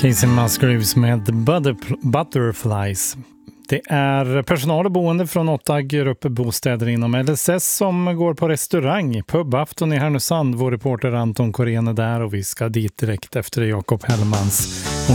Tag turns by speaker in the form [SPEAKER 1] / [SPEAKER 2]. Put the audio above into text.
[SPEAKER 1] Casey Musgraves med Butterflies. Det är personal och boende från 8 grupper bostäder inom LSS som går på restaurang. Pubafton i Härnösand. Vår reporter Anton Korén är där och vi ska dit direkt efter Jakob Hellmans